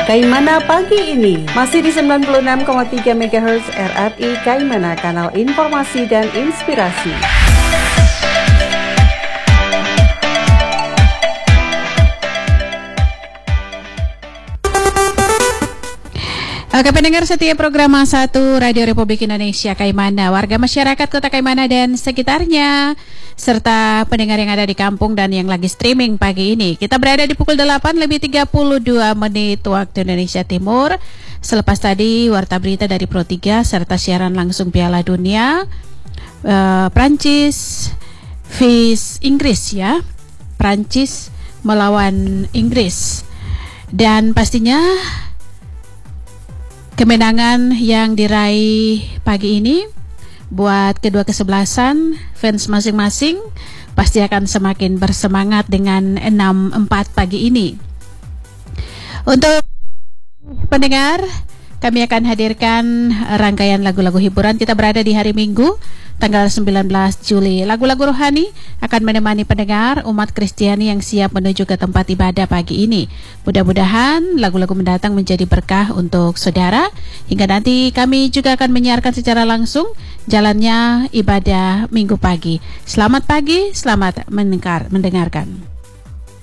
Kaimana pagi ini masih di 96,3 MHz RRI Kaimana, kanal informasi dan inspirasi. Oke, pendengar setia program 1 Radio Republik Indonesia Kaimana, warga masyarakat Kota Kaimana dan sekitarnya, serta pendengar yang ada di kampung dan yang lagi streaming pagi ini. Kita berada di pukul 8:32 waktu Indonesia Timur. Selepas tadi warta berita dari Pro 3 serta siaran langsung Piala Dunia Prancis vs Inggris ya. Prancis melawan Inggris. Dan pastinya kemenangan yang diraih pagi ini buat kedua kesebelasan fans masing-masing pasti akan semakin bersemangat dengan 6-4 pagi ini. Untuk pendengar, kami akan hadirkan rangkaian lagu-lagu hiburan. Kita berada di hari Minggu, tanggal 19 Juli. Lagu-lagu rohani akan menemani pendengar umat Kristiani yang siap menuju ke tempat ibadah pagi ini. Mudah-mudahan lagu-lagu mendatang menjadi berkah untuk saudara. Hingga nanti kami juga akan menyiarkan secara langsung jalannya ibadah Minggu pagi. Selamat pagi, selamat mendengarkan.